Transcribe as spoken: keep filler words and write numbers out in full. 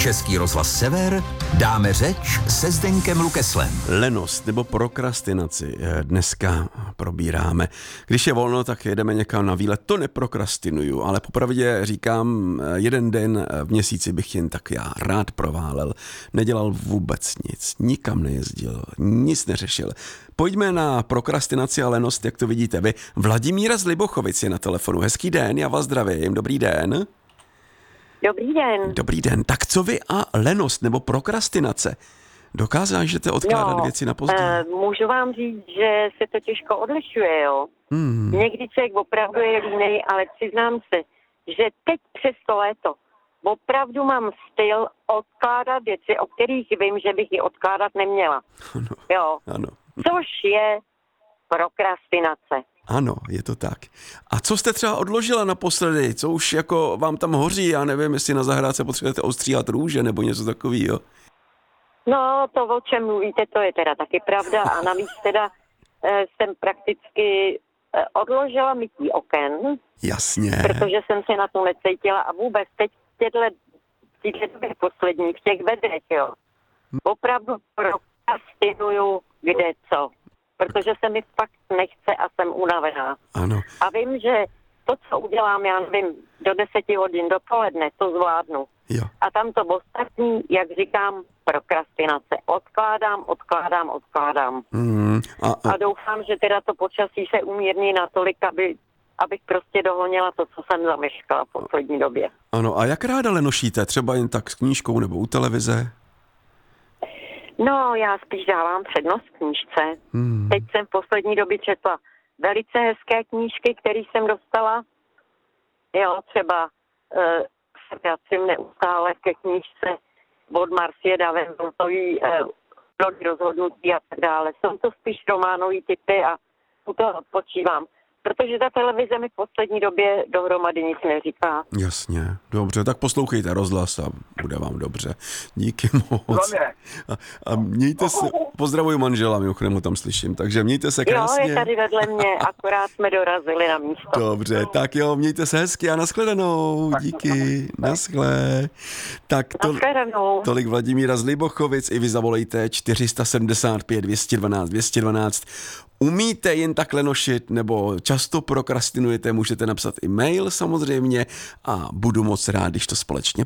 Český rozhlas Sever, dáme řeč se Zdeňkem Lukeslem. Lenost nebo prokrastinaci dneska probíráme. Když je volno, tak jedeme někam na výlet. To neprokrastinuju, ale popravdě říkám, jeden den v měsíci bych jen tak já rád proválel. Nedělal vůbec nic, nikam nejezdil, nic neřešil. Pojďme na prokrastinaci a lenost, jak to vidíte vy. Vladimíra z Libochovic je na telefonu. Hezký den, já vás zdravím, dobrý den. Dobrý den. Dobrý den. Tak co vy a lenost nebo prokrastinace? Dokážete odkládat no, věci na později? Uh, můžu vám říct, že se to těžko odlišuje, jo. Hmm. Někdy člověk opravdu je línej, ale přiznám se, že teď přes to léto opravdu mám styl odkládat věci, o kterých vím, že bych je odkládat neměla. Ano. Jo. Ano. Což je prokrastinace. Ano, je to tak. A co jste třeba odložila naposledy? Co už jako vám tam hoří? Já nevím, jestli na zahrádce potřebujete ostříhat růže nebo něco takového. No, to, o čem mluvíte, to je teda taky pravda. A navíc teda eh, jsem prakticky eh, odložila mytí oken. Jasně. Protože jsem se na to necítila a vůbec teď v těchto době poslední, v těch vedrech, jo. Opravdu prokrastinuju kde co. Protože se mi fakt nechce a jsem unavená. Ano. A vím, že to, co udělám, já nevím, do deseti hodin dopoledne, to zvládnu. Jo. A tam to ostatní, jak říkám, prokrastinace. Odkládám, odkládám, odkládám. Mm, a, a... a doufám, že teda to počasí se umírní natolik, aby, abych prostě dohonila to, co jsem zameškala v poslední době. Ano, a jak ráda lenošíte? Třeba jen tak s knížkou nebo u televize? No, já spíš dávám přednost knížce. Hmm. Teď jsem v poslední době četla velice hezké knížky, které jsem dostala. Jo, třeba uh, se vracím neustále ke knížce od Marcie Davenportový uh, rozhodnutí a tak dále. Jsou to spíš románový typy a u toho odpočívám. Protože ta televize mi v poslední době dohromady nic neříká. Jasně, dobře, tak poslouchejte rozhlas a bude vám dobře. Díky moc. A, a mějte se, pozdravuji manžela, mimochodem ho tam slyším, takže mějte se krásně. Jo, je tady vedle mě, akorát jsme dorazili na místo. Dobře, tak jo, mějte se hezky a nashledanou, díky, naschle. Tak to, tolik Vladimíra z Libochovic, i vy zavolejte čtyři sedmdesát pět dvě jedna dva dvě jedna dva. Umíte jen takhle nošit nebo často prokrastinujete, můžete napsat i mail samozřejmě a budu moc rád, když to společně